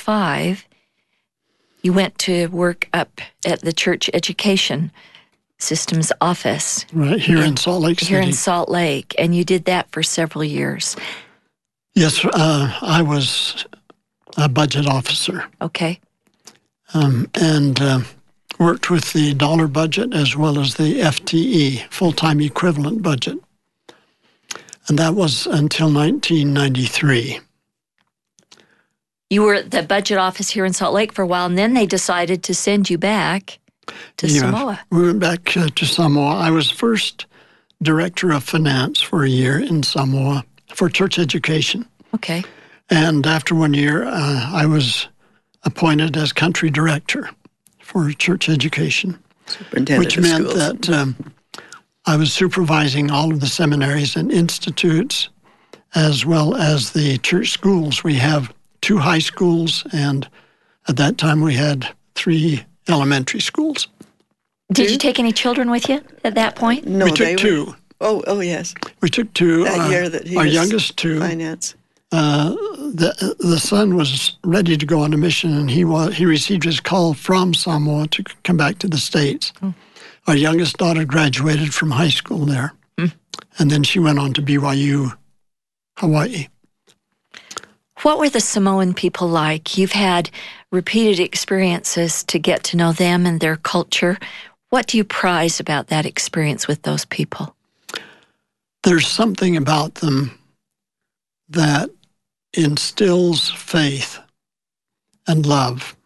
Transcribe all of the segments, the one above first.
1995, you went to work up at the church education systems office. Right, here in Salt Lake City. Here in Salt Lake, and you did that for several years. Yes, I was a budget officer. Okay. And worked with the dollar budget as well as the FTE, full-time equivalent budget. And that was until 1993. You were at the budget office here in Salt Lake for a while, and then they decided to send you back to Samoa. We went back to Samoa. I was first director of finance for a year in Samoa for church education. Okay. And after 1 year, I was appointed as country director for church education, which meant that I was supervising all of the seminaries and institutes, as well as the church schools. We have 2 high schools, and at that time we had 3 elementary schools. Did you take any children with you at that point? No, we took 2. Oh, yes. We took 2. That year that he our was youngest 2. Finance. The son was ready to go on a mission, and he received his call from Samoa to come back to the States. Oh. Our youngest daughter graduated from high school there, and then she went on to BYU, Hawaii. What were the Samoan people like? You've had repeated experiences to get to know them and their culture. What do you prize about that experience with those people? There's something about them that instills faith and love.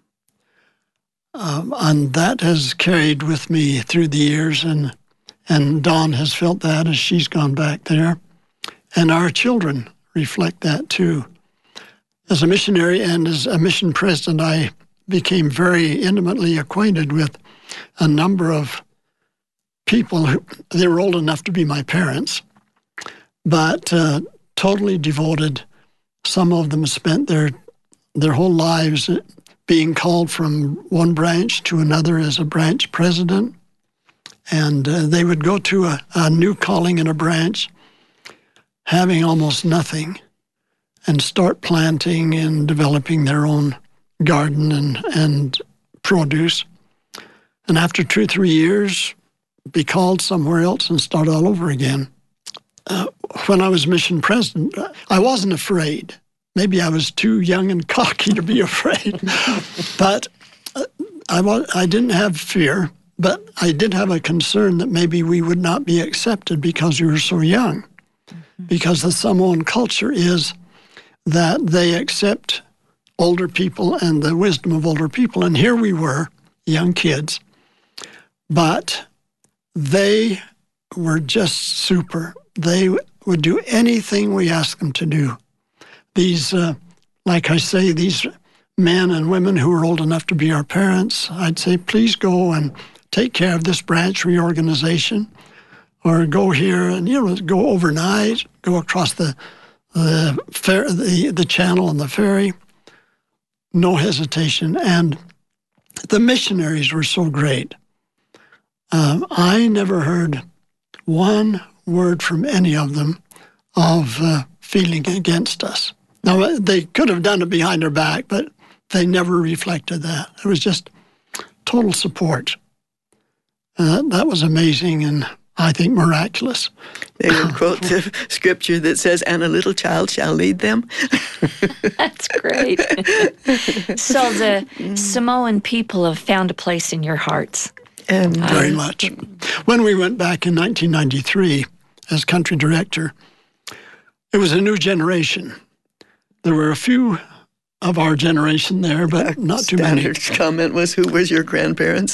And that has carried with me through the years, and Dawn has felt that as she's gone back there. And our children reflect that too. As a missionary and as a mission president, I became very intimately acquainted with a number of people they were old enough to be my parents, but totally devoted. Some of them spent their whole lives being called from one branch to another as a branch president, and they would go to a new calling in a branch, having almost nothing, and start planting and developing their own garden and produce. And after 2 or 3 years, be called somewhere else and start all over again. When I was mission president, I wasn't afraid. Maybe I was too young and cocky to be afraid. But I didn't have fear, but I did have a concern that maybe we would not be accepted because we were so young. Because the Samoan culture is that they accept older people and the wisdom of older people. And here we were, young kids, but they were just super. They would do anything we asked them to do. These, like I say, these men and women who were old enough to be our parents, I'd say, please go and take care of this branch reorganization, or go here and, go overnight, go across the channel on the ferry. No hesitation. And the missionaries were so great. I never heard one word from any of them of feeling against us. Now, they could have done it behind our back, but they never reflected that. It was just total support. That was amazing and I think miraculous. They would quote the scripture that says, "And a little child shall lead them." That's great. So the Samoan people have found a place in your hearts. And very much. When we went back in 1993 as country director, it was a new generation. There were a few of our generation there, but not too many. Standard comment was, "Who was your grandparents?"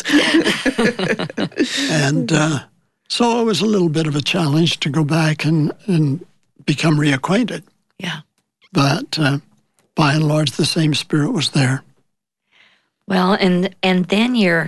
And so it was a little bit of a challenge to go back and become reacquainted. Yeah. But by and large, the same spirit was there. Well, and then your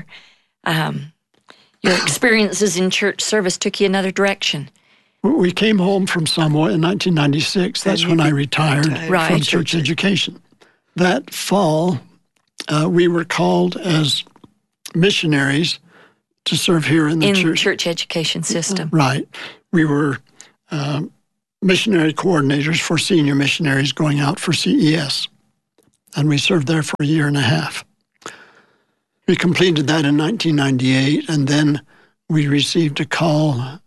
experiences in church service took you another direction. We came home from Samoa in 1996. That's when I retired from church education. That fall, we were called as missionaries to serve here in the church education system. Right. We were missionary coordinators for senior missionaries going out for CES. and we served there for a year and a half. We completed that in 1998, and then we received a call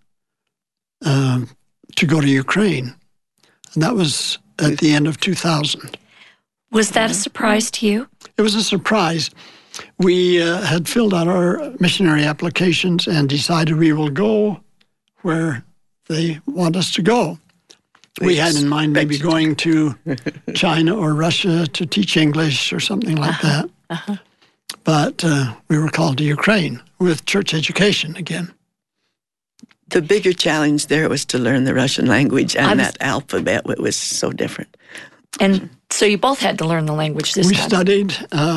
to go to Ukraine. And that was at the end of 2000. Was that a surprise to you? It was a surprise. We had filled out our missionary applications and decided we will go where they want us to go. We had in mind maybe going to China or Russia to teach English or something like that. But we were called to Ukraine with church education again. The bigger challenge there was to learn the Russian language, and that alphabet was so different. And so you both had to learn the language this time. We studied,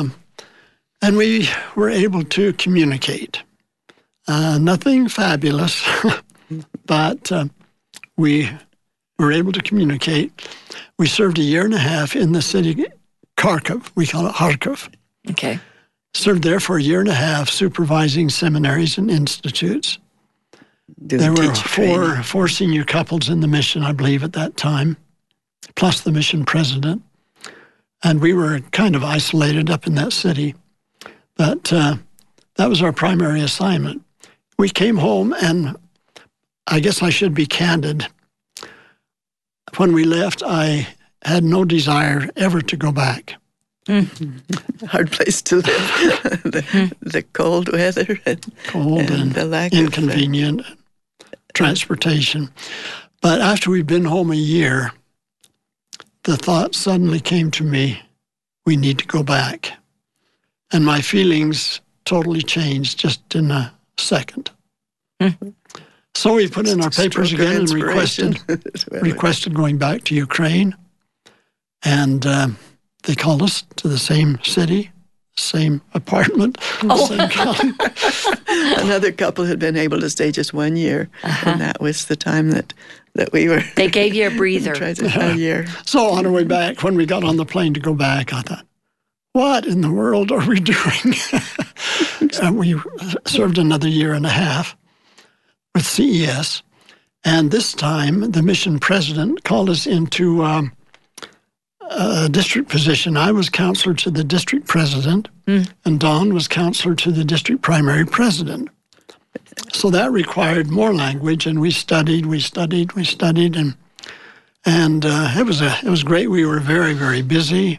and we were able to communicate. Nothing fabulous, but we were able to communicate. We served a year and a half in the city Kharkov. We call it Kharkov. Okay. Served there for a year and a half, supervising seminaries and institutes. There were four senior couples in the mission, I believe, at that time, plus the mission president. And we were kind of isolated up in that city. But that was our primary assignment. We came home, and I guess I should be candid. When we left, I had no desire ever to go back. Hard place to live. the cold weather and the lack inconvenient transportation. But after we'd been home a year, the thought suddenly came to me, we need to go back. And my feelings totally changed just in a second. So we put in our papers again and requested going back to Ukraine. And they called us to the same city, same apartment, same county. Another couple had been able to stay just 1 year, and that was the time that we were... They gave you a breather. A year. So on our way back, when we got on the plane to go back, I thought, what in the world are we doing? And we served another year and a half with CES, and this time the mission president called us into... a district position. I was counselor to the district president, and Don was counselor to the district primary president. So that required more language, and we studied, and it was great. We were very, very busy.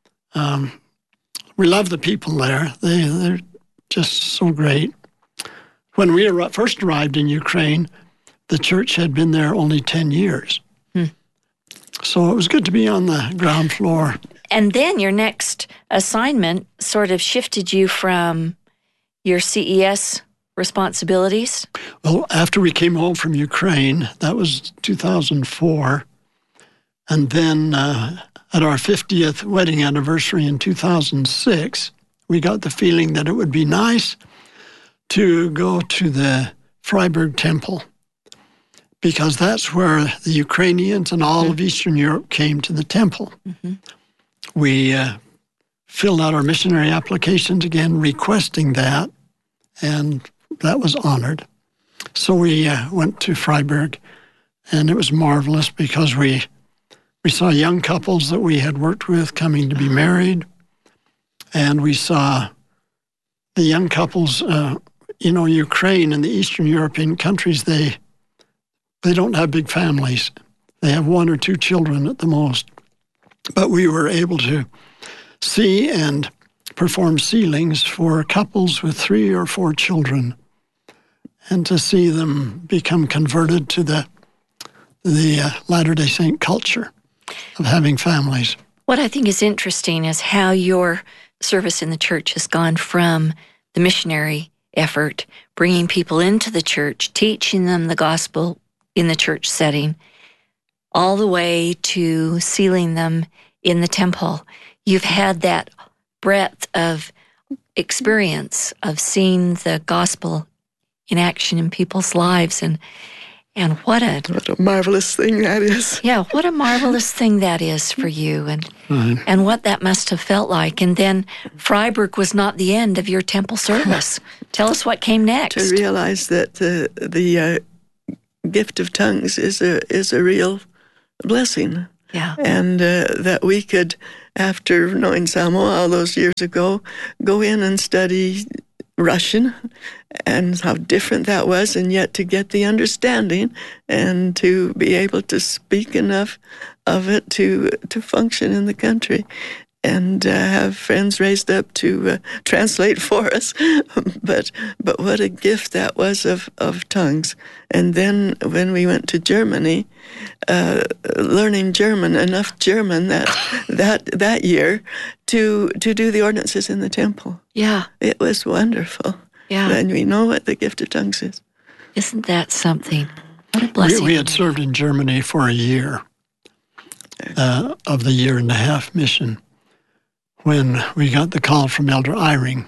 We love the people there. They're just so great. When we first arrived in Ukraine, the church had been there only 10 years. So it was good to be on the ground floor. And then your next assignment sort of shifted you from your CES responsibilities? Well, after we came home from Ukraine, that was 2004, and then at our 50th wedding anniversary in 2006, we got the feeling that it would be nice to go to the Freiburg Temple, because that's where the Ukrainians and all of Eastern Europe came to the temple. We filled out our missionary applications again, requesting that, and that was honored. So we went to Freiburg, and it was marvelous because we saw young couples that we had worked with coming to be married, and we saw the young couples, Ukraine and the Eastern European countries, they don't have big families. They have 1 or 2 children at the most. But we were able to see and perform sealings for couples with 3 or 4 children, and to see them become converted to the Latter-day Saint culture of having families. What I think is interesting is how your service in the church has gone from the missionary effort, bringing people into the church, teaching them the gospel in the church setting, all the way to sealing them in the temple. You've had that breadth of experience of seeing the gospel in action in people's lives, and what a marvelous thing that is. Yeah, what a marvelous thing that is for you, and what that must have felt like. And then Freiburg was not the end of your temple service. Tell us what came next. To realize that the gift of tongues is a real blessing. Yeah. And that we could after knowing Samoa all those years ago, go in and study Russian and how different that was, and yet to get the understanding and to be able to speak enough of it to function in the country. And have friends raised up to translate for us. but what a gift that was of tongues. And then when we went to Germany, learning German, enough German that year to do the ordinances in the temple. Yeah. It was wonderful. Yeah. And we know what the gift of tongues is. Isn't that something? What a blessing. We had served in Germany for a year of the 1.5-year mission, when we got the call from Elder Eyring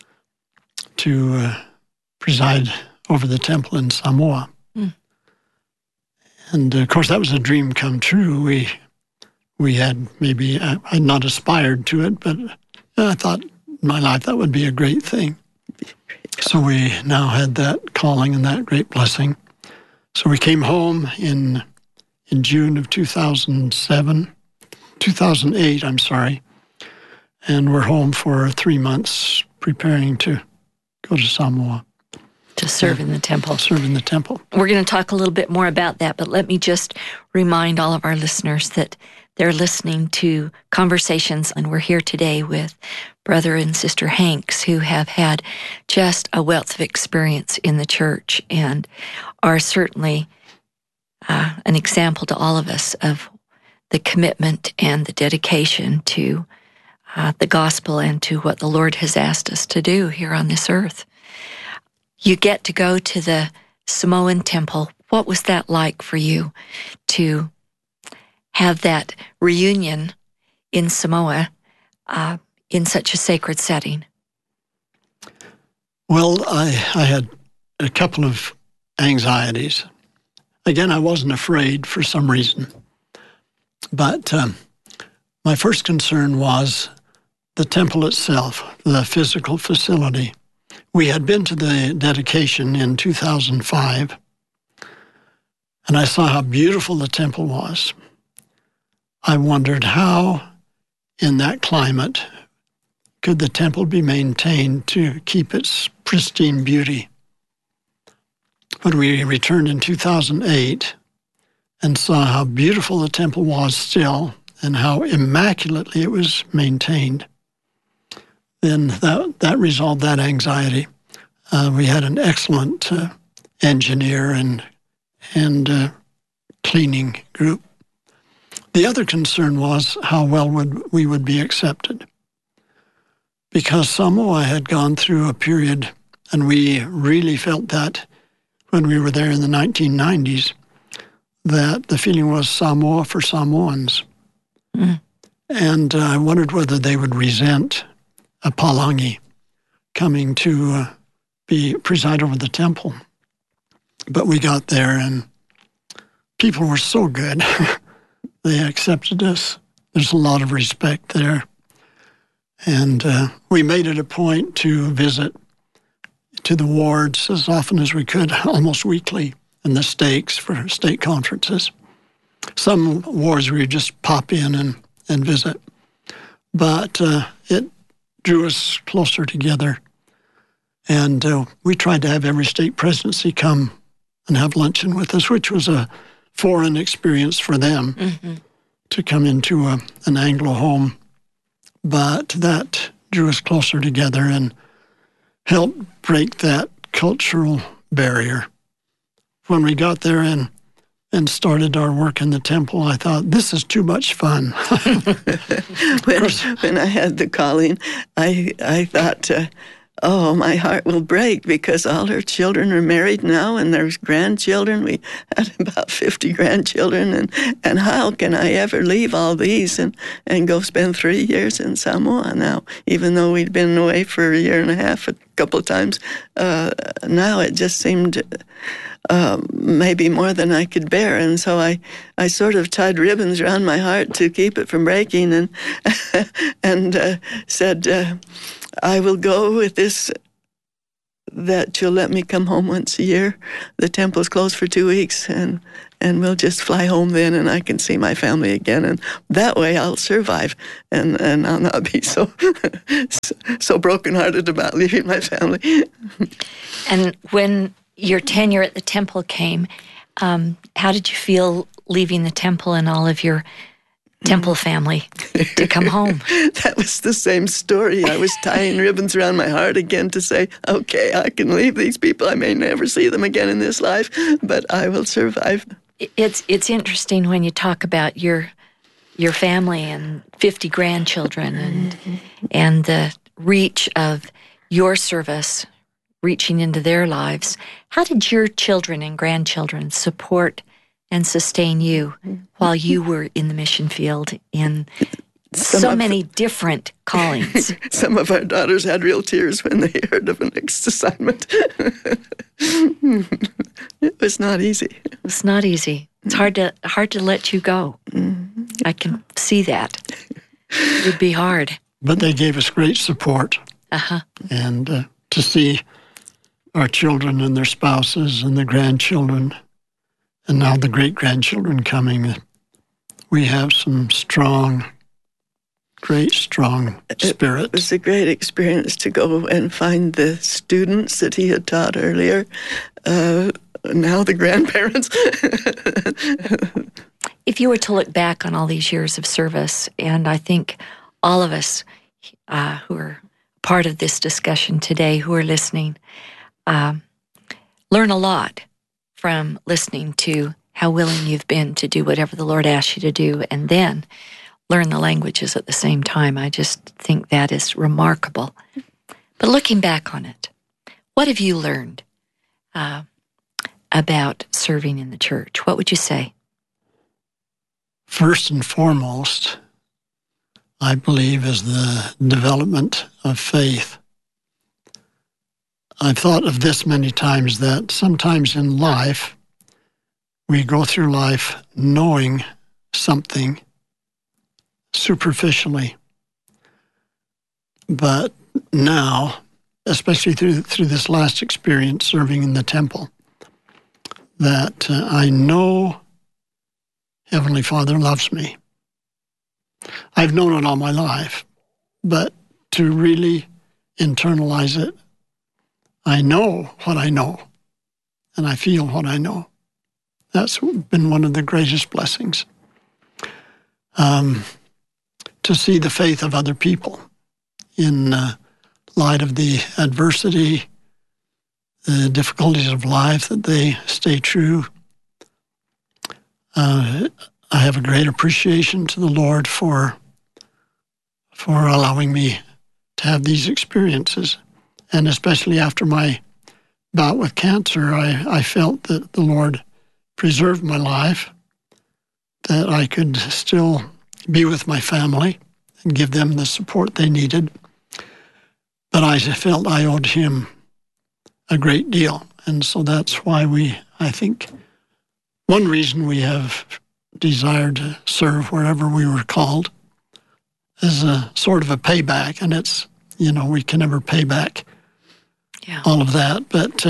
to preside over the temple in Samoa. Mm. And, of course, that was a dream come true. We had maybe, I had not aspired to it, but I thought in my life that would be a great thing. So we now had that calling and that great blessing. So we came home in June of 2008, and we're home for 3 months preparing to go to Samoa. To serve in the temple. Serve in the temple. We're going to talk a little bit more about that, but let me just remind all of our listeners that they're listening to Conversations, and we're here today with Brother and Sister Hanks, who have had just a wealth of experience in the church and are certainly an example to all of us of the commitment and the dedication to the gospel and to what the Lord has asked us to do here on this earth. You get to go to the Samoan temple. What was that like for you to have that reunion in Samoa in such a sacred setting? Well, I had a couple of anxieties. Again, I wasn't afraid for some reason. But my first concern was the temple itself, the physical facility. We had been to the dedication in 2005, and I saw how beautiful the temple was. I wondered how, in that climate, could the temple be maintained to keep its pristine beauty. When we returned in 2008 and saw how beautiful the temple was still and how immaculately it was maintained, then that resolved that anxiety. We had an excellent engineer and cleaning group. The other concern was how well we would be accepted. Because Samoa had gone through a period, and we really felt that when we were there in the 1990s, that the feeling was Samoa for Samoans. Mm. And I wondered whether they would resent a Palangi coming to preside over the temple. But we got there, and people were so good. They accepted us. There's a lot of respect there. And we made it a point to visit to the wards as often as we could, almost weekly, and the stakes for stake conferences. Some wards we would just pop in and visit. But it drew us closer together. And we tried to have every stake presidency come and have luncheon with us, which was a foreign experience for them to come into an Anglo home. But that drew us closer together and helped break that cultural barrier. When we got there and started our work in the temple, I thought, this is too much fun. when I had the calling, I thought, oh, my heart will break because all her children are married now and there's grandchildren. We had about 50 grandchildren, and how can I ever leave all these and go spend 3 years in Samoa now, even though we'd been away for 1.5 years a couple of times. Now it just seemed maybe more than I could bear, and so I sort of tied ribbons around my heart to keep it from breaking, and said, I will go with this, that you'll let me come home once a year. The temple's closed for 2 weeks, and and we'll just fly home then, and I can see my family again, and that way I'll survive, and I'll not be so brokenhearted about leaving my family. And when your tenure at the temple came, how did you feel leaving the temple and all of your temple family to come home? That was the same story. I was tying ribbons around my heart again to say, okay, I can leave these people. I may never see them again in this life, but I will survive. It's interesting when you talk about your family and 50 grandchildren and the reach of your service reaching into their lives. How did your children and grandchildren support and sustain you while you were in the mission field in so many different callings? Some of our daughters had real tears when they heard of the next assignment. It was not easy. It's not easy. It's hard to let you go. I can see that. It would be hard. But they gave us great support. And to see our children and their spouses and the grandchildren, and now the great-grandchildren coming, we have some great strong spirit. It was a great experience to go and find the students that he had taught earlier, now the grandparents. If you were to look back on all these years of service, and I think all of us who are part of this discussion today, who are listening, learn a lot from listening to how willing you've been to do whatever the Lord asks you to do, and then learn the languages at the same time. I just think that is remarkable. But looking back on it, what have you learned about serving in the church? What would you say? First and foremost, I believe, is the development of faith. I've thought of this many times, that sometimes in life, we go through life knowing something superficially. But now, especially through this last experience serving in the temple, that I know Heavenly Father loves me. I've known it all my life, but to really internalize it, I know what I know, and I feel what I know. That's been one of the greatest blessings. To see the faith of other people in light of the adversity, the difficulties of life, that they stay true. I have a great appreciation to the Lord for allowing me to have these experiences. And especially after my bout with cancer, I felt that the Lord preserved my life, that I could still be with my family and give them the support they needed. But I felt I owed Him a great deal. And so that's why I think, one reason we have desired to serve wherever we were called is a sort of a payback. And it's, we can never pay back all of that. But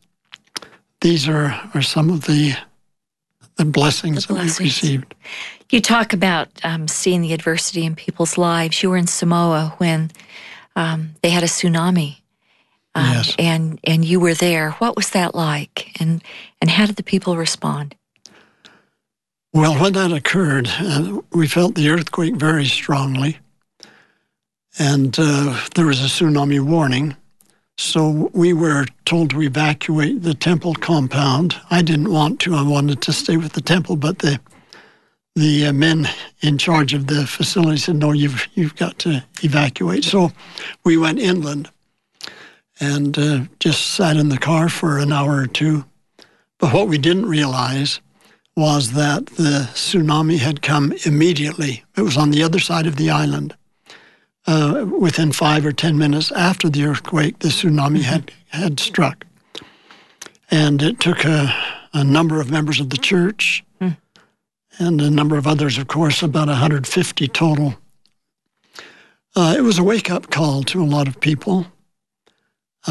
these are some of the blessings that we've received. You talk about seeing the adversity in people's lives. You were in Samoa when they had a tsunami, yes. and you were there. What was that like, and how did the people respond? Well, when that occurred, we felt the earthquake very strongly, and there was a tsunami warning. So we were told to evacuate the temple compound. I didn't want to. I wanted to stay with the temple, but the men in charge of the facility said, no, you've got to evacuate. So we went inland and just sat in the car for an hour or two. But what we didn't realize was that the tsunami had come immediately. It was on the other side of the island. Within 5 or 10 minutes after the earthquake, the tsunami had struck. And it took a number of members of the church and a number of others, of course, about 150 total. It was a wake-up call to a lot of people.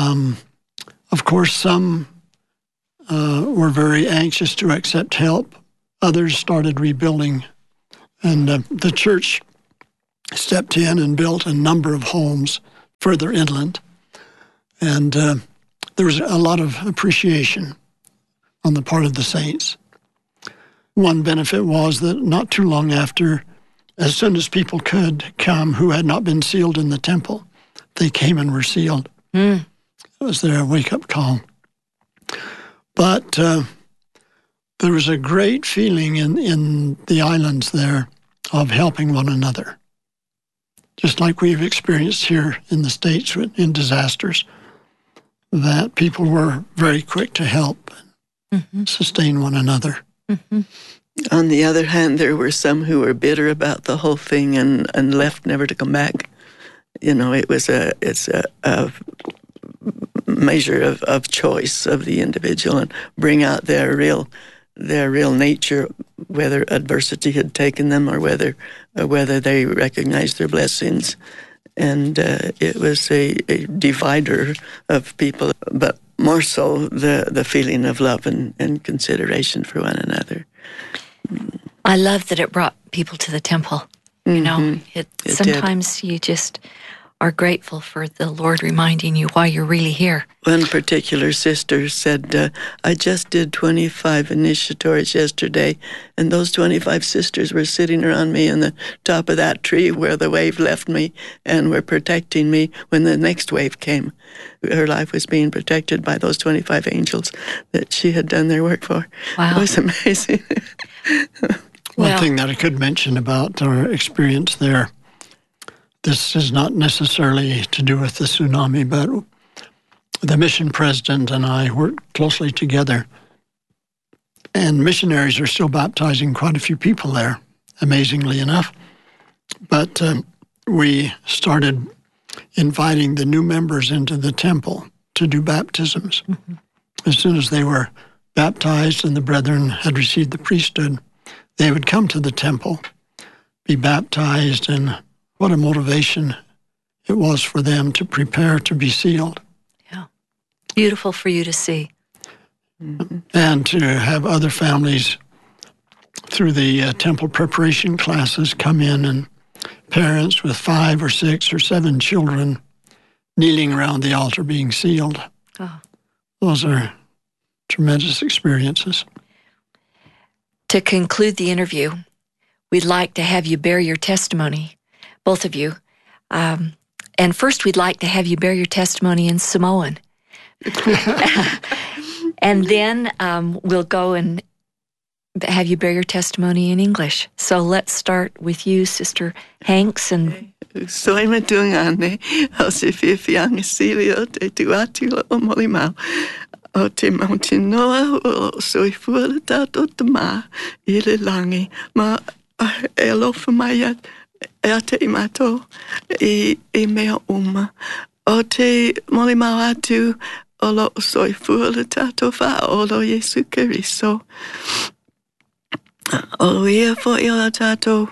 Of course, some were very anxious to accept help, others started rebuilding. And the church stepped in and built a number of homes further inland. And there was a lot of appreciation on the part of the saints. One benefit was that not too long after, as soon as people could come who had not been sealed in the temple, they came and were sealed. It was their wake-up call. But there was a great feeling in the islands there of helping one another, just like we've experienced here in the States in disasters, that people were very quick to help and sustain one another. On the other hand, there were some who were bitter about the whole thing and left never to come back. You know, it's a measure of choice of the individual and bring out their real nature, whether adversity had taken them or whether they recognized their blessings. And it was a divider of people, but more so the feeling of love and consideration for one another. I love that it brought people to the temple. You know, sometimes you just are grateful for the Lord reminding you why you're really here. One particular sister said, I just did 25 initiatories yesterday, and those 25 sisters were sitting around me on the top of that tree where the wave left me and were protecting me when the next wave came. Her life was being protected by those 25 angels that she had done their work for. Wow. It was amazing. One thing that I could mention about our experience there, this is not necessarily to do with the tsunami, but the mission president and I worked closely together. And missionaries are still baptizing quite a few people there, amazingly enough. But we started inviting the new members into the temple to do baptisms. As soon as they were baptized and the brethren had received the priesthood, they would come to the temple, be baptized, and what a motivation it was for them to prepare to be sealed. Yeah. Beautiful for you to see. And to have other families through the temple preparation classes come in, and parents with 5 or 6 or 7 children kneeling around the altar being sealed. Oh. Those are tremendous experiences. To conclude the interview, we'd like to have you bear your testimony, both of you. And first, we'd like to have you bear your testimony in Samoan. And then we'll go and have you bear your testimony in English. So let's start with you, Sister Hanks. And Soy matungane, o se fiafiang silio te tuatula o molimau. O te mountain noa, o soy fuela tato te ma, ile langi, ma e alofa maya, e te imato, e mea uma. O te molimau atu, o lo soy fuela tato fa, o lo Jesu Keriso. O ia fo ila tato,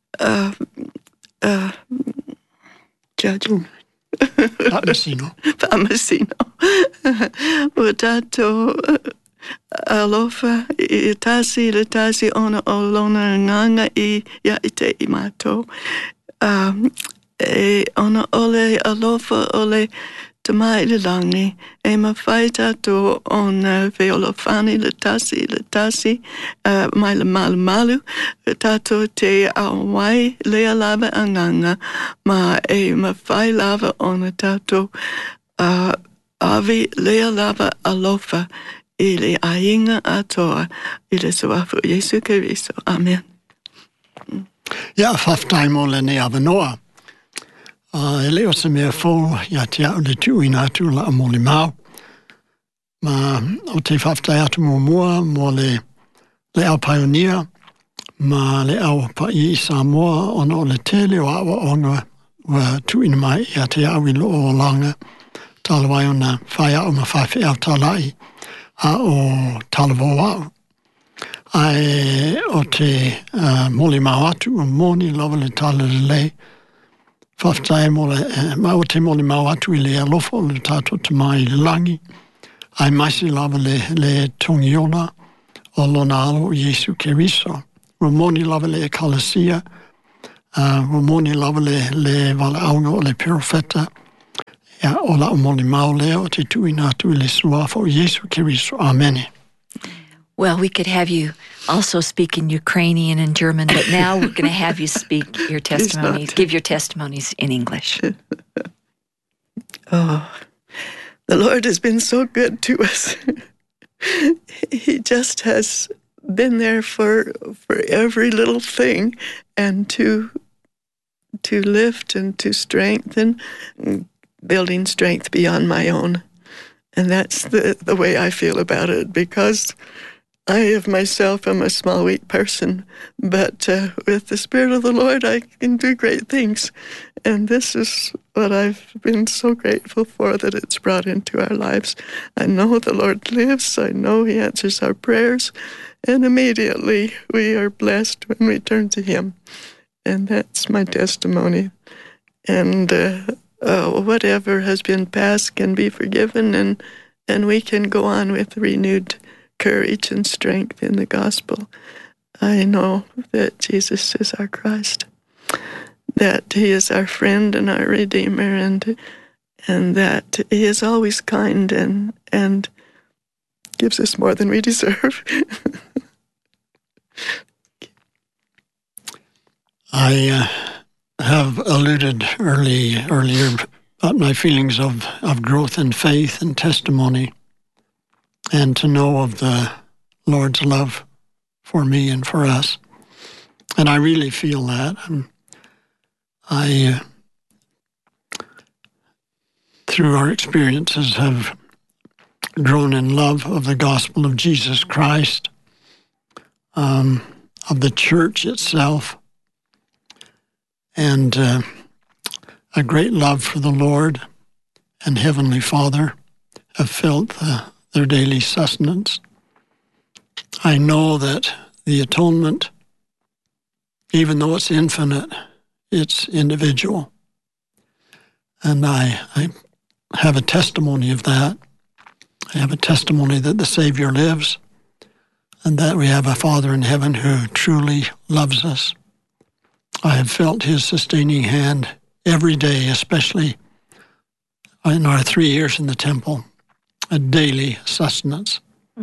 Judge. Pamasino. O tato alofa I tasi ona o lona nganga I ya ite imato. E ona ole alofa ole tamai le langi. E ma fai tato ona veolofani le tasi mai le malu tato te awai lea lava anganga ma e ma fai lava ona tato avi lea lava alofa I le ainga atoa I le soafu Jesu Keriso. Amen. Ja, whaftai mo le ne avanoa. E leo se mea fō ia te au le tui nā tū la amoli mau. Ma o te whaftai atu mua mo le au pioneer, ma le au pa I Samoa ona o le tele o awa ona wa tui na mai ia te au I loo o langa. Talawai ona whai au ma whawhi au talai a o talavo au. Ai o te moli mau atu o moni lava le tala le lei. Whaftai mo le, ma o te moli mau atu I le alofo le tato te mai le langi. Ai maisi lava le tongiona o lonalo o Jesu Keriso. Romoni lava le ekalesia, Romoni lava le valaunga o le profeta, o la omoli maule o te tui natu le suafa o Jesu Keriso. Amen. Well, we could have you also speak in Ukrainian and German, but now we're going to have you speak your testimonies, give your testimonies in English. Oh, the Lord has been so good to us. He just has been there for every little thing, and to lift and to strengthen, building strength beyond my own. And that's the way I feel about it, because I of myself am a small, weak person, but with the Spirit of the Lord, I can do great things. And this is what I've been so grateful for, that it's brought into our lives. I know the Lord lives. I know He answers our prayers. And immediately we are blessed when we turn to Him. And that's my testimony. And whatever has been past can be forgiven, and we can go on with renewed courage and strength in the gospel. I know that Jesus is our Christ, that He is our friend and our Redeemer, and that He is always kind and gives us more than we deserve. I have alluded earlier about my feelings of growth in faith and testimony, and to know of the Lord's love for me and for us. And I really feel that. I, through our experiences, have grown in love of the gospel of Jesus Christ, of the church itself, and a great love for the Lord and Heavenly Father. Have felt their daily sustenance. I know that the atonement, even though it's infinite, it's individual. And I have a testimony of that. I have a testimony that the Savior lives, and that we have a Father in heaven who truly loves us. I have felt His sustaining hand every day, especially in our 3 years in the temple, a daily sustenance.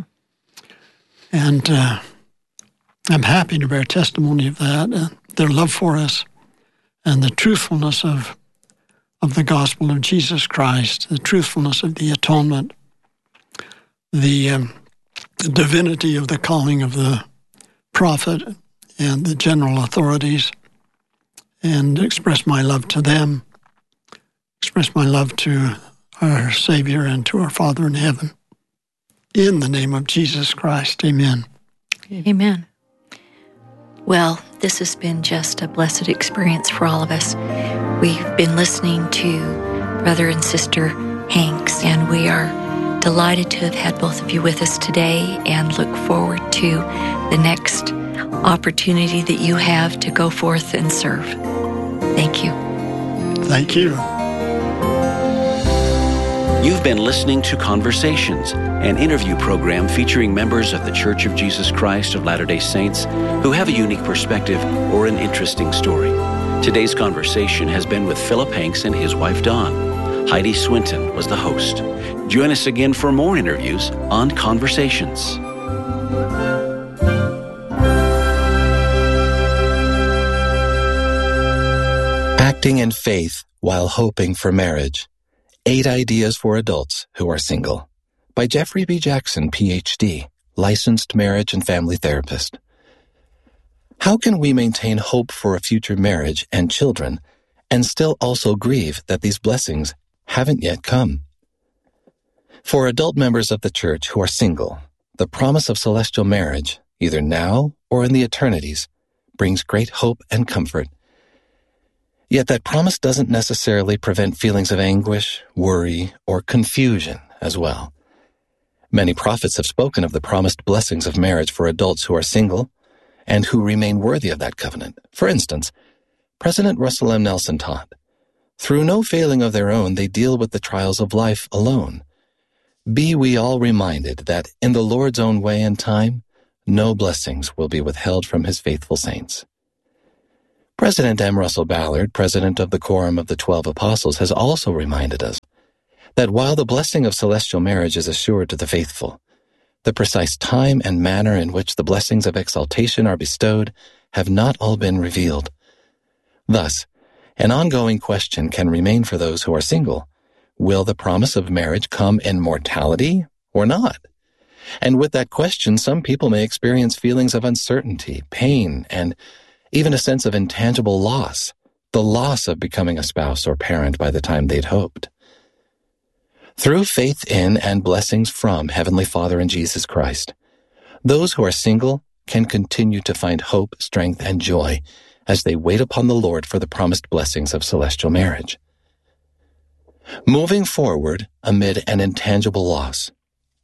And I'm happy to bear testimony of that, their love for us, and the truthfulness of the gospel of Jesus Christ, the truthfulness of the atonement, the divinity of the calling of the prophet and the general authorities, and express my love to them, express my love to our Savior and to our Father in heaven. In the name of Jesus Christ, amen. Amen. Well, this has been just a blessed experience for all of us. We've been listening to Brother and Sister Hanks, and we are delighted to have had both of you with us today, and look forward to the next opportunity that you have to go forth and serve. Thank you. Thank you. You've been listening to Conversations, an interview program featuring members of the Church of Jesus Christ of Latter-day Saints who have a unique perspective or an interesting story. Today's conversation has been with Philip Hanks and his wife Dawn. Heidi Swinton was the host. Join us again for more interviews on Conversations. Acting in Faith While Hoping for Marriage. 8 Ideas for Adults Who Are Single, by Jeffrey B. Jackson, Ph.D., licensed marriage and family therapist. How can we maintain hope for a future marriage and children and still also grieve that these blessings haven't yet come? For adult members of the church who are single, the promise of celestial marriage, either now or in the eternities, brings great hope and comfort. Yet that promise doesn't necessarily prevent feelings of anguish, worry, or confusion as well. Many prophets have spoken of the promised blessings of marriage for adults who are single and who remain worthy of that covenant. For instance, President Russell M. Nelson taught, "Through no failing of their own, they deal with the trials of life alone. Be we all reminded that in the Lord's own way and time, no blessings will be withheld from his faithful saints. President M. Russell Ballard, president of the Quorum of the 12 Apostles, has also reminded us that while the blessing of celestial marriage is assured to the faithful, the precise time and manner in which the blessings of exaltation are bestowed have not all been revealed. Thus, an ongoing question can remain for those who are single. Will the promise of marriage come in mortality or not? And with that question, some people may experience feelings of uncertainty, pain, and even a sense of intangible loss, the loss of becoming a spouse or parent by the time they'd hoped. Through faith in and blessings from Heavenly Father and Jesus Christ, those who are single can continue to find hope, strength, and joy as they wait upon the Lord for the promised blessings of celestial marriage. Moving forward amid an intangible loss.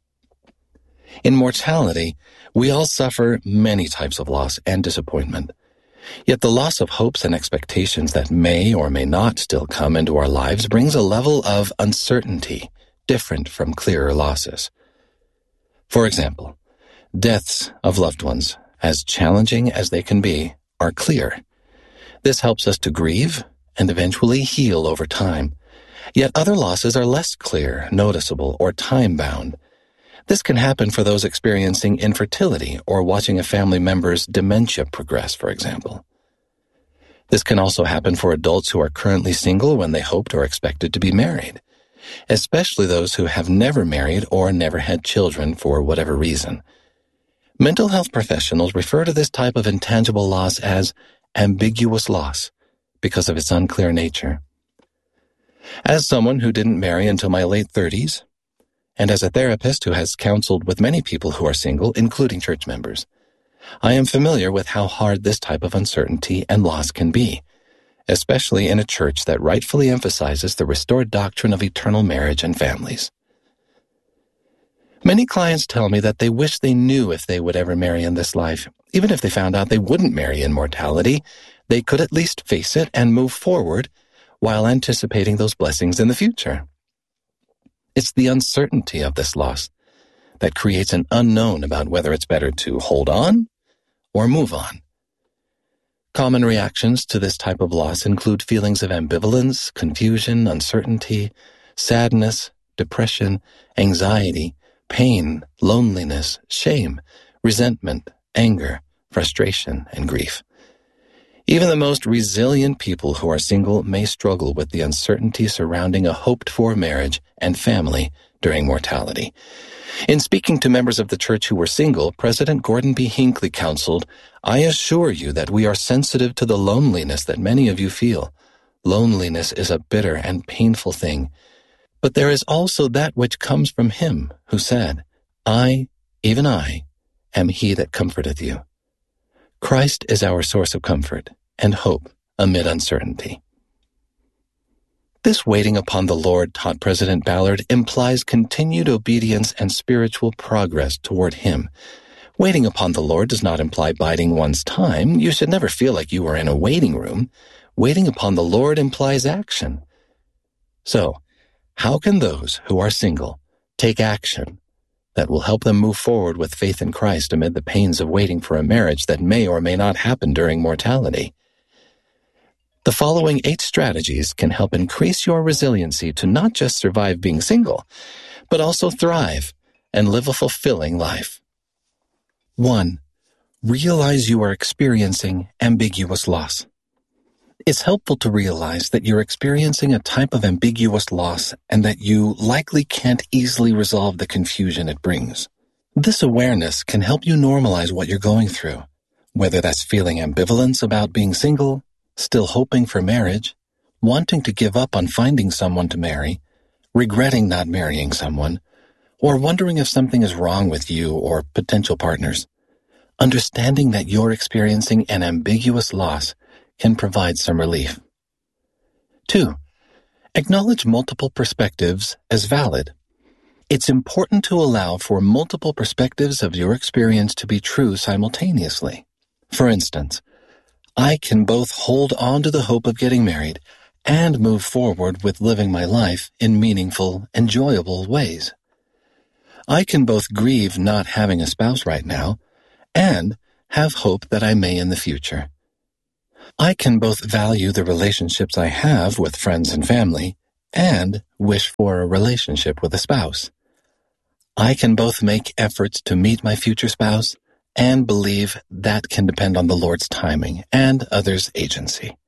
In mortality, we all suffer many types of loss and disappointment. Yet the loss of hopes and expectations that may or may not still come into our lives brings a level of uncertainty different from clearer losses. For example, deaths of loved ones, as challenging as they can be, are clear. This helps us to grieve and eventually heal over time. Yet other losses are less clear, noticeable, or time-bound. This can happen for those experiencing infertility or watching a family member's dementia progress, for example. This can also happen for adults who are currently single when they hoped or expected to be married, especially those who have never married or never had children for whatever reason. Mental health professionals refer to this type of intangible loss as ambiguous loss because of its unclear nature. As someone who didn't marry until my late 30s, and as a therapist who has counseled with many people who are single, including church members, I am familiar with how hard this type of uncertainty and loss can be, especially in a church that rightfully emphasizes the restored doctrine of eternal marriage and families. Many clients tell me that they wish they knew if they would ever marry in this life. Even if they found out they wouldn't marry in mortality, they could at least face it and move forward while anticipating those blessings in the future. It's the uncertainty of this loss that creates an unknown about whether it's better to hold on or move on. Common reactions to this type of loss include feelings of ambivalence, confusion, uncertainty, sadness, depression, anxiety, pain, loneliness, shame, resentment, anger, frustration, and grief. Even the most resilient people who are single may struggle with the uncertainty surrounding a hoped-for marriage and family during mortality. In speaking to members of the church who were single, President Gordon B. Hinckley counseled, "I assure you that we are sensitive to the loneliness that many of you feel. Loneliness is a bitter and painful thing. But there is also that which comes from him who said, 'I, even I, am he that comforteth you.' Christ is our source of comfort and hope amid uncertainty." This waiting upon the Lord, taught President Ballard, implies continued obedience and spiritual progress toward Him. Waiting upon the Lord does not imply biding one's time. You should never feel like you are in a waiting room. Waiting upon the Lord implies action. So, how can those who are single take action that will help them move forward with faith in Christ amid the pains of waiting for a marriage that may or may not happen during mortality? The following 8 strategies can help increase your resiliency to not just survive being single, but also thrive and live a fulfilling life. 1. Realize you are experiencing ambiguous loss. It's helpful to realize that you're experiencing a type of ambiguous loss and that you likely can't easily resolve the confusion it brings. This awareness can help you normalize what you're going through, whether that's feeling ambivalence about being single, still hoping for marriage, wanting to give up on finding someone to marry, regretting not marrying someone, or wondering if something is wrong with you or potential partners. Understanding that you're experiencing an ambiguous loss can provide some relief. 2. Acknowledge multiple perspectives as valid. It's important to allow for multiple perspectives of your experience to be true simultaneously. For instance, I can both hold on to the hope of getting married and move forward with living my life in meaningful, enjoyable ways. I can both grieve not having a spouse right now and have hope that I may in the future. I can both value the relationships I have with friends and family and wish for a relationship with a spouse. I can both make efforts to meet my future spouse and believe that can depend on the Lord's timing and others' agency.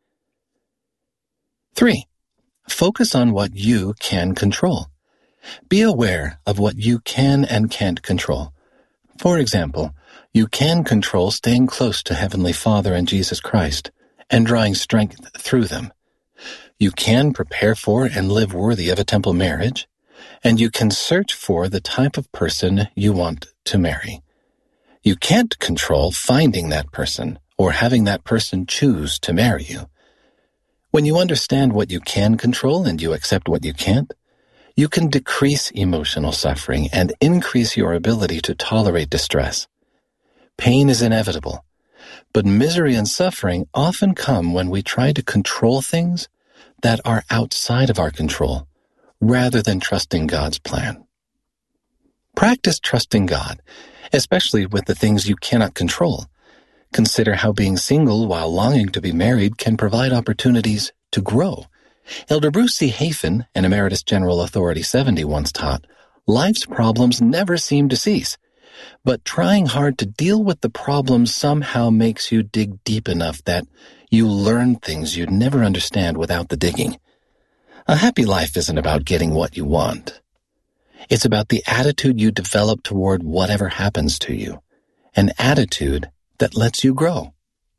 3. Focus on what you can control. Be aware of what you can and can't control. For example, you can control staying close to Heavenly Father and Jesus Christ and drawing strength through them. You can prepare for and live worthy of a temple marriage, and you can search for the type of person you want to marry. You can't control finding that person or having that person choose to marry you. When you understand what you can control and you accept what you can't, you can decrease emotional suffering and increase your ability to tolerate distress. Pain is inevitable, but misery and suffering often come when we try to control things that are outside of our control, rather than trusting God's plan. Practice trusting God, especially with the things you cannot control. Consider how being single while longing to be married can provide opportunities to grow. Elder Bruce C. Hafen, an Emeritus General Authority 70, once taught, life's problems never seem to cease, but trying hard to deal with the problems somehow makes you dig deep enough that you learn things you'd never understand without the digging. A happy life isn't about getting what you want. It's about the attitude you develop toward whatever happens to you, an attitude that lets you grow.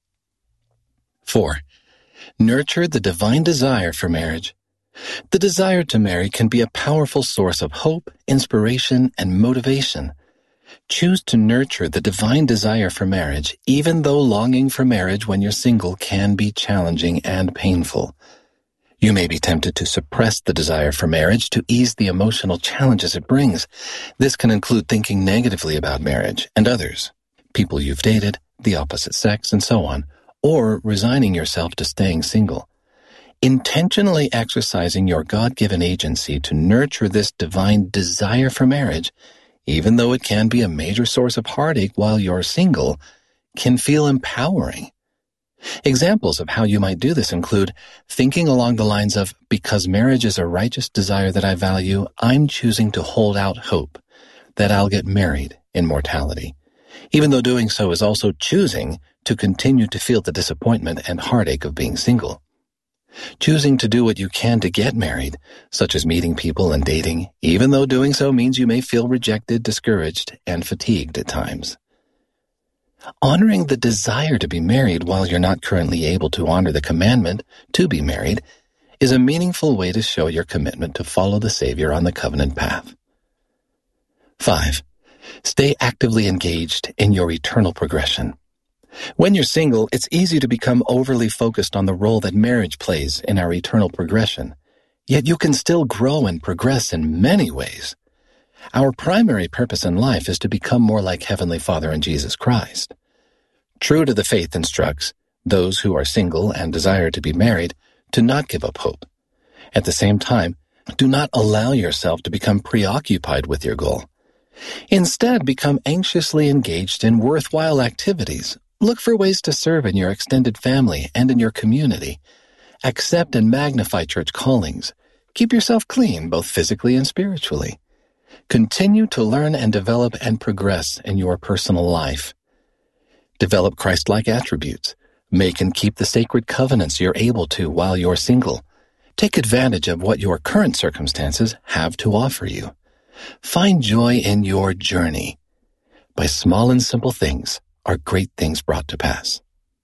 4. Nurture the divine desire for marriage. The desire to marry can be a powerful source of hope, inspiration, and motivation. Choose to nurture the divine desire for marriage, even though longing for marriage when you're single can be challenging and painful. You may be tempted to suppress the desire for marriage to ease the emotional challenges it brings. This can include thinking negatively about marriage and others, people you've dated, the opposite sex, and so on, or resigning yourself to staying single. Intentionally exercising your God-given agency to nurture this divine desire for marriage, even though it can be a major source of heartache while you're single, can feel empowering. Examples of how you might do this include thinking along the lines of, because marriage is a righteous desire that I value, I'm choosing to hold out hope that I'll get married in mortality, even though doing so is also choosing to continue to feel the disappointment and heartache of being single. Choosing to do what you can to get married, such as meeting people and dating, even though doing so means you may feel rejected, discouraged, and fatigued at times. Honoring the desire to be married while you're not currently able to honor the commandment to be married is a meaningful way to show your commitment to follow the Savior on the covenant path. 5. Stay actively engaged in your eternal progression. When you're single, it's easy to become overly focused on the role that marriage plays in our eternal progression. Yet you can still grow and progress in many ways. Our primary purpose in life is to become more like Heavenly Father and Jesus Christ. True to the faith instructs those who are single and desire to be married to not give up hope. At the same time, do not allow yourself to become preoccupied with your goal. Instead, become anxiously engaged in worthwhile activities. Look for ways to serve in your extended family and in your community. Accept and magnify church callings. Keep yourself clean, both physically and spiritually. Continue to learn and develop and progress in your personal life. Develop Christ-like attributes. Make and keep the sacred covenants you're able to while you're single. Take advantage of what your current circumstances have to offer you. Find joy in your journey. By small and simple things are great things brought to pass.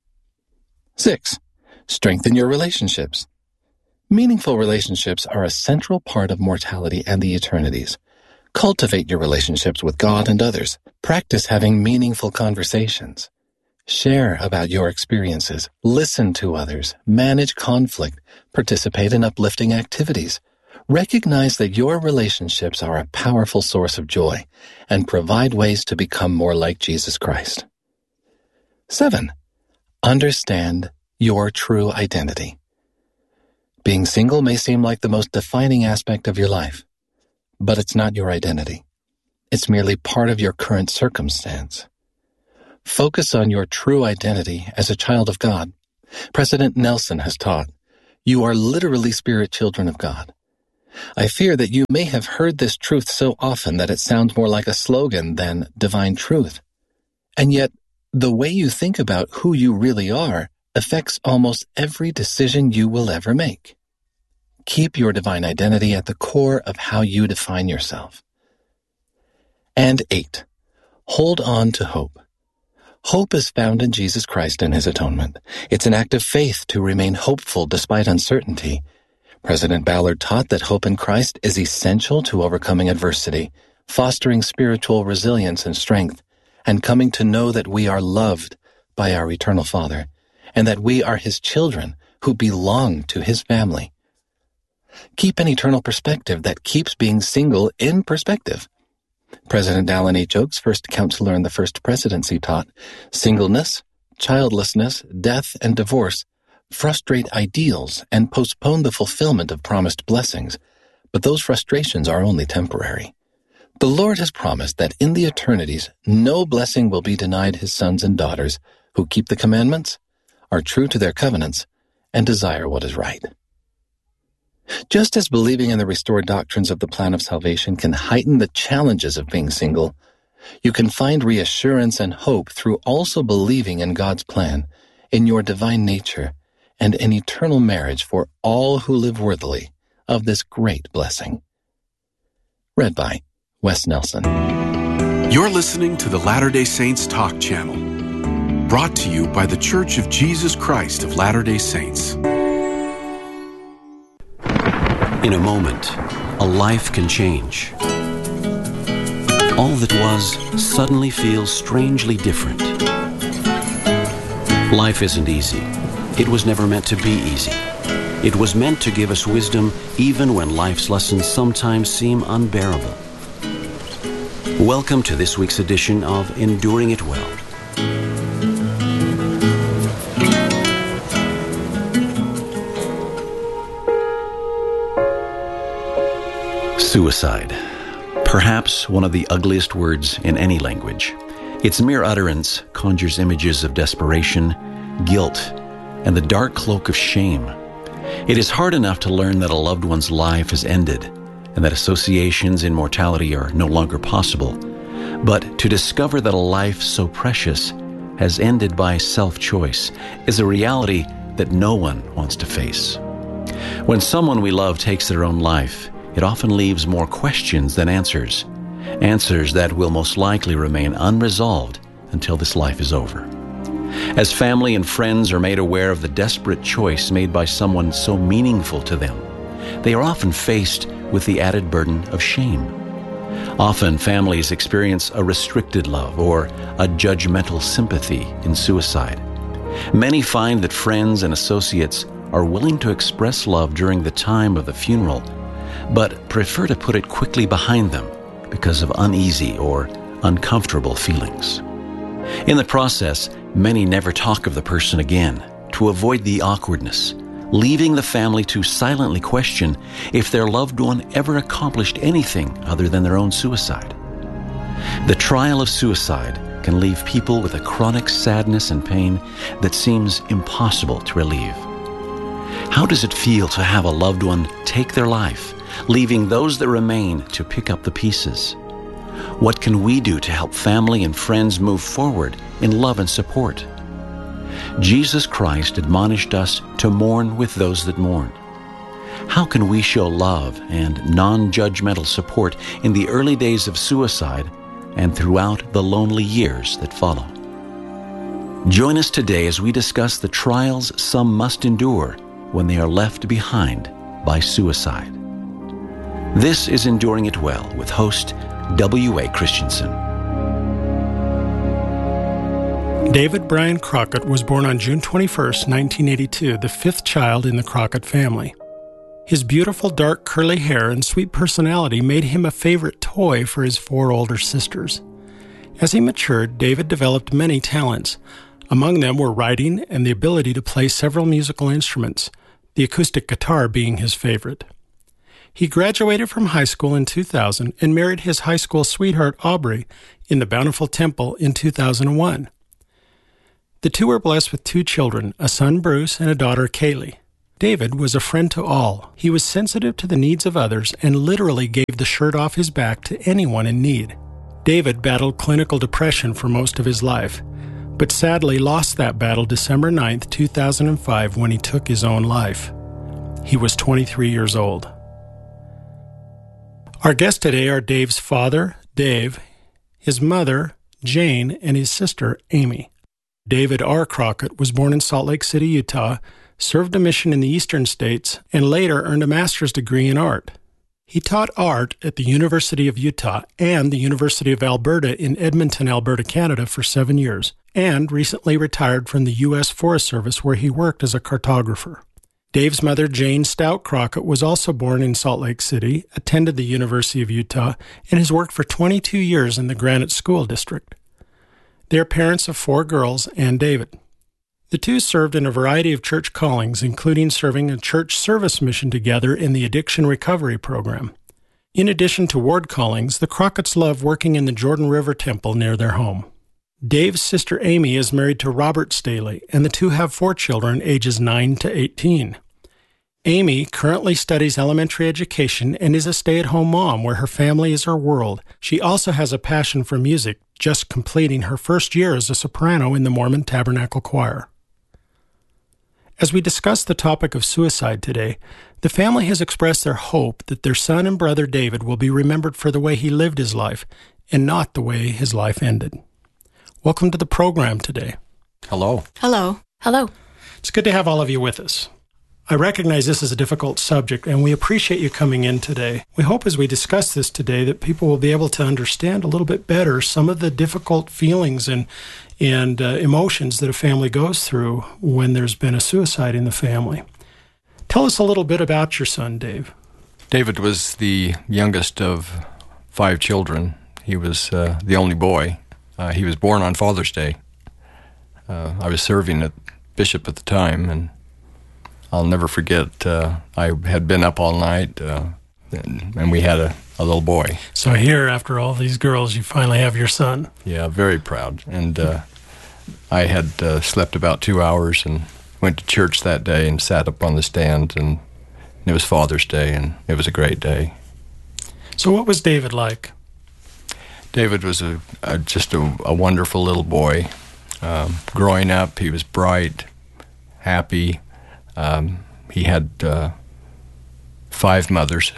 6. Strengthen your relationships. Meaningful relationships are a central part of mortality and the eternities. Cultivate your relationships with God and others. Practice having meaningful conversations. Share about your experiences. Listen to others. Manage conflict. Participate in uplifting activities. Recognize that your relationships are a powerful source of joy and provide ways to become more like Jesus Christ. 7. Understand your true identity. Being single may seem like the most defining aspect of your life, but it's not your identity. It's merely part of your current circumstance. Focus on your true identity as a child of God. President Nelson has taught, you are literally spirit children of God. I fear that you may have heard this truth so often that it sounds more like a slogan than divine truth. And yet, the way you think about who you really are affects almost every decision you will ever make. Keep your divine identity at the core of how you define yourself. And 8, hold on to hope. Hope is found in Jesus Christ and His atonement. It's an act of faith to remain hopeful despite uncertainty. President Ballard taught that hope in Christ is essential to overcoming adversity, fostering spiritual resilience and strength, and coming to know that we are loved by our eternal Father, and that we are His children who belong to His family. Keep an eternal perspective that keeps being single in perspective. President Alan H. Oaks, first counselor in the First Presidency, taught, singleness, childlessness, death, and divorce frustrate ideals and postpone the fulfillment of promised blessings, but those frustrations are only temporary. The Lord has promised that in the eternities no blessing will be denied His sons and daughters who keep the commandments, are true to their covenants, and desire what is right. Just as believing in the restored doctrines of the plan of salvation can heighten the challenges of being single, you can find reassurance and hope through also believing in God's plan, in your divine nature, and an eternal marriage for all who live worthily of this great blessing. Read by Wes Nelson. You're listening to the Latter-day Saints Talk Channel, brought to you by The Church of Jesus Christ of Latter-day Saints. In a moment, a life can change. All that was suddenly feels strangely different. Life isn't easy. It was never meant to be easy. It was meant to give us wisdom even when life's lessons sometimes seem unbearable. Welcome to this week's edition of Enduring It Well. Suicide. Perhaps one of the ugliest words in any language. Its mere utterance conjures images of desperation, guilt, and the dark cloak of shame. It is hard enough to learn that a loved one's life has ended and that associations in mortality are no longer possible. But to discover that a life so precious has ended by self-choice is a reality that no one wants to face. When someone we love takes their own life, it often leaves more questions than answers. Answers that will most likely remain unresolved until this life is over. As family and friends are made aware of the desperate choice made by someone so meaningful to them, they are often faced with the added burden of shame. Often families experience a restricted love or a judgmental sympathy in suicide. Many find that friends and associates are willing to express love during the time of the funeral, but prefer to put it quickly behind them because of uneasy or uncomfortable feelings. In the process, many never talk of the person again to avoid the awkwardness, leaving the family to silently question if their loved one ever accomplished anything other than their own suicide. The trial of suicide can leave people with a chronic sadness and pain that seems impossible to relieve. How does it feel to have a loved one take their life, leaving those that remain to pick up the pieces? What can we do to help family and friends move forward in love and support? Jesus Christ admonished us to mourn with those that mourn. How can we show love and non-judgmental support in the early days of suicide and throughout the lonely years that follow? Join us today as we discuss the trials some must endure when they are left behind by suicide. This is Enduring It Well with host W.A. Christensen. David Brian Crockett was born on June 21, 1982, the fifth child in the Crockett family. His beautiful dark curly hair and sweet personality made him a favorite toy for his four older sisters. As he matured, David developed many talents. Among them were writing and the ability to play several musical instruments, the acoustic guitar being his favorite. He graduated from high school in 2000 and married his high school sweetheart Aubrey in the Bountiful Temple in 2001. The two were blessed with 2 children, a son, Bruce, and a daughter, Kaylee. David was a friend to all. He was sensitive to the needs of others and literally gave the shirt off his back to anyone in need. David battled clinical depression for most of his life, but sadly lost that battle December 9, 2005, when he took his own life. He was 23 years old. Our guests today are Dave's father, Dave, his mother, Jane, and his sister, Amy. David R. Crockett was born in Salt Lake City, Utah, served a mission in the eastern states, and later earned a master's degree in art. He taught art at the University of Utah and the University of Alberta in Edmonton, Alberta, Canada for 7 years, and recently retired from the U.S. Forest Service where he worked as a cartographer. Dave's mother, Jane Stout Crockett, was also born in Salt Lake City, attended the University of Utah, and has worked for 22 years in the Granite School District. They are parents of 4 girls and David. The two served in a variety of church callings, including serving a church service mission together in the Addiction Recovery Program. In addition to ward callings, the Crockett's love working in the Jordan River Temple near their home. Dave's sister Amy is married to Robert Staley, and the two have 4 children, ages 9 to 18. Amy currently studies elementary education and is a stay-at-home mom where her family is her world. She also has a passion for music, just completing her first year as a soprano in the Mormon Tabernacle Choir. As we discuss the topic of suicide today, the family has expressed their hope that their son and brother David will be remembered for the way he lived his life and not the way his life ended. Welcome to the program today. Hello. Hello. Hello. It's good to have all of you with us. I recognize this is a difficult subject, and we appreciate you coming in today. We hope as we discuss this today that people will be able to understand a little bit better some of the difficult feelings and emotions that a family goes through when there's been a suicide in the family. Tell us a little bit about your son, Dave. David was the youngest of 5 children. He was the only boy. He was born on Father's Day. I was serving at Bishop at the time, and I'll never forget, I had been up all night, and we had a little boy. So here, after all these girls, you finally have your son. Yeah, very proud. And I had slept about 2 hours and went to church that day and sat up on the stand, and it was Father's Day, and it was a great day. So what was David like? David was just a wonderful little boy. Growing up, he was bright, happy. He had 5 mothers.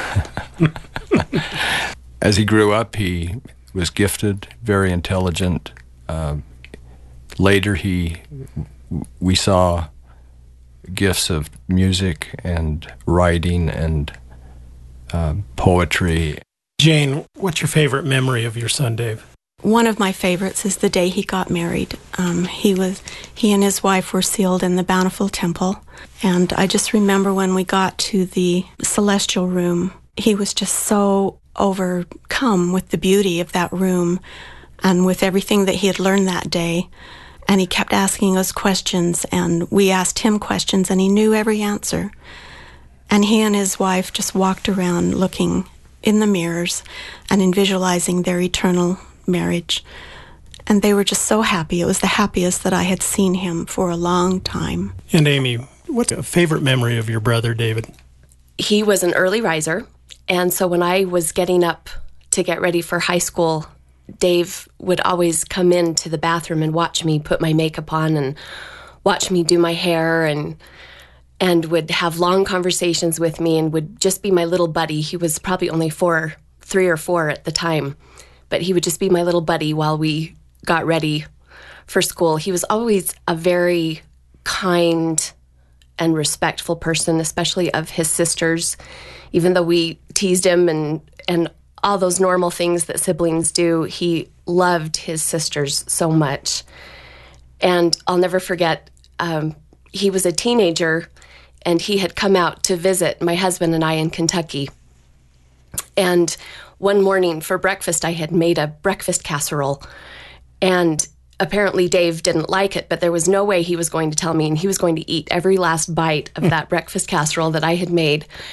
As he grew up, he was gifted, very intelligent. Later, we saw gifts of music and writing and poetry. Jane, what's your favorite memory of your son, Dave? One of my favorites is the day he got married. He and his wife were sealed in the Bountiful Temple, and I just remember when we got to the celestial room, he was just so overcome with the beauty of that room and with everything that he had learned that day. And he kept asking us questions, and we asked him questions, and he knew every answer. And he and his wife just walked around looking in the mirrors and in visualizing their eternal marriage. And they were just so happy. It was the happiest that I had seen him for a long time. And Amy, what's a favorite memory of your brother, David? He was an early riser, and so when I was getting up to get ready for high school, Dave would always come into the bathroom and watch me put my makeup on and watch me do my hair and would have long conversations with me and would just be my little buddy. He was probably only 3 or 4 at the time, but he would just be my little buddy while we got ready for school. He was always a very kind and respectful person, especially of his sisters, even though we teased him and all those normal things that siblings do. He loved his sisters so much. And I'll never forget, he was a teenager, and he had come out to visit my husband and I in Kentucky. And one morning for breakfast, I had made a breakfast casserole. And apparently Dave didn't like it, but there was no way he was going to tell me, and he was going to eat every last bite of that breakfast casserole that I had made.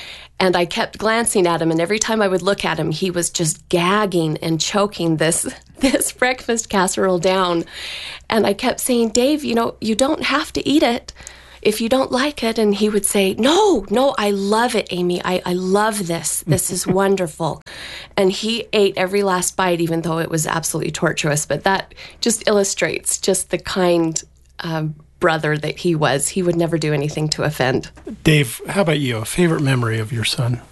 And I kept glancing at him, and every time I would look at him, he was just gagging and choking this breakfast casserole down. And I kept saying, Dave, you don't have to eat it if you don't like it. And he would say, no, I love it, Amy. I love this. This is wonderful. And he ate every last bite, even though it was absolutely torturous. But that just illustrates just the kind brother that he was. He would never do anything to offend. Dave, how about you? A favorite memory of your son?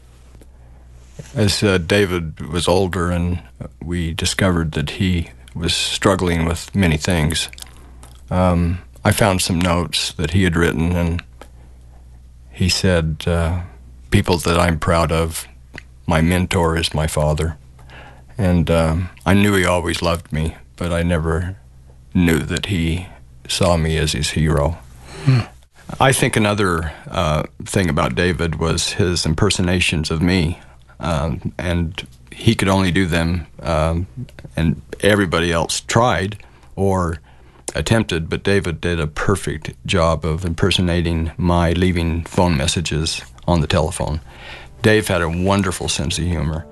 As David was older and we discovered that he was struggling with many things, I found some notes that he had written, and he said, people that I'm proud of, my mentor is my father. And I knew he always loved me, but I never knew that he saw me as his hero. I think another thing about David was his impersonations of me. And he could only do them, and everybody else tried or attempted, but David did a perfect job of impersonating my leaving phone messages on the telephone. Dave had a wonderful sense of humor.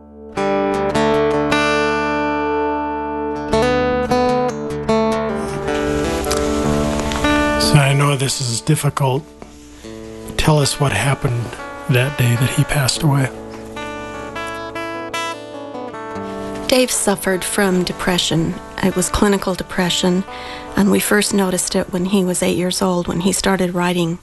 So I know this is difficult. Tell us what happened that day that he passed away. Dave suffered from depression. It was clinical depression, and we first noticed it when he was 8 years old, when he started writing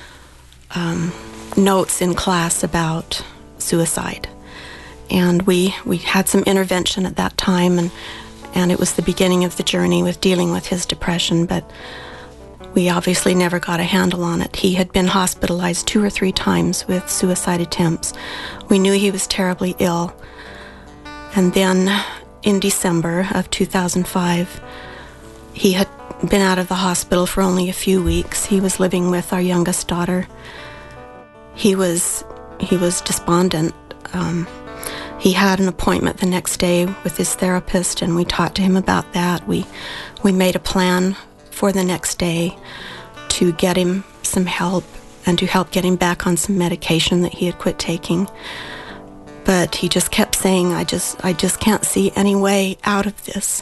notes in class about suicide. And we had some intervention at that time, and it was the beginning of the journey with dealing with his depression, but we obviously never got a handle on it. He had been hospitalized 2 or 3 times with suicide attempts. We knew he was terribly ill. And then in December of 2005, he had been out of the hospital for only a few weeks. He was living with our youngest daughter. He was despondent. He had an appointment the next day with his therapist, and we talked to him about that. We made a plan for the next day to get him some help and to help get him back on some medication that he had quit taking. But he just kept saying, I just can't see any way out of this.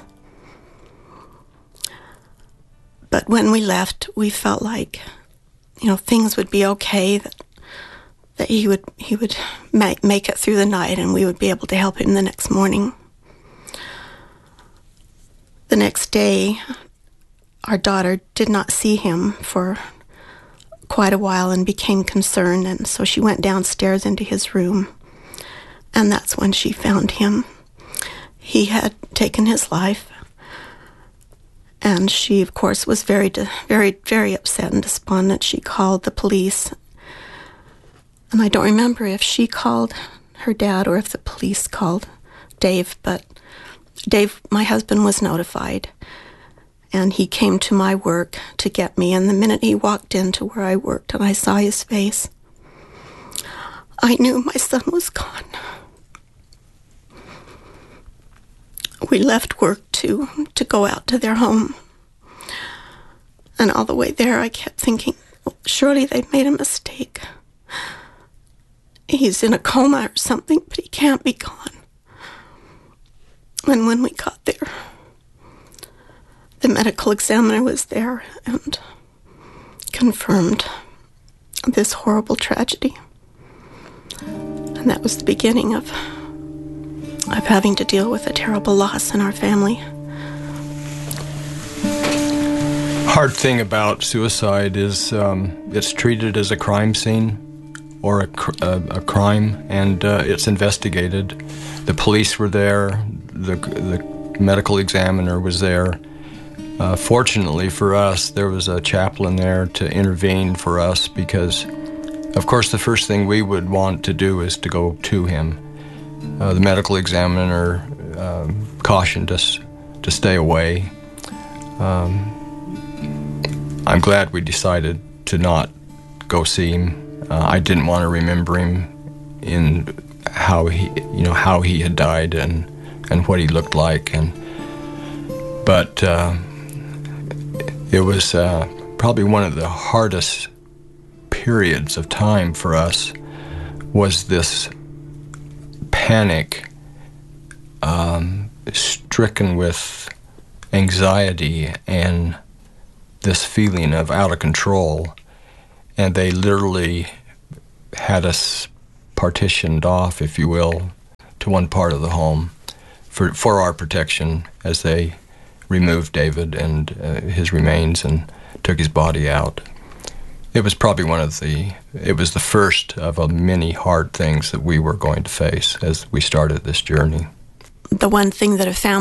But when we left, we felt like, things would be okay, that he would make it through the night, and we would be able to help him the next morning. The next day, our daughter did not see him for quite a while and became concerned, and so she went downstairs into his room. And that's when she found him. He had taken his life. And she, of course, was very, very upset and despondent. She called the police. And I don't remember if she called her dad or if the police called Dave. But Dave, my husband, was notified. And he came to my work to get me. And the minute he walked into where I worked and I saw his face, I knew my son was gone. We left work to go out to their home. And all the way there, I kept thinking, well, surely they made a mistake. He's in a coma or something, but he can't be gone. And when we got there, the medical examiner was there and confirmed this horrible tragedy. And that was the beginning of having to deal with a terrible loss in our family. Hard thing about suicide is it's treated as a crime scene or a crime, and it's investigated. The police were there, the medical examiner was there. Fortunately for us, there was a chaplain there to intervene for us because, of course, the first thing we would want to do is to go to him. The medical examiner cautioned us to stay away. I'm glad we decided to not go see him. I didn't want to remember him in how he had died and what he looked like, but it was probably one of the hardest periods of time for us was this panic, stricken with anxiety and this feeling of out of control. And they literally had us partitioned off, if you will, to one part of the home for our protection as they removed David and his remains and took his body out. It was probably it was the first of many hard things that we were going to face as we started this journey. The one thing that a family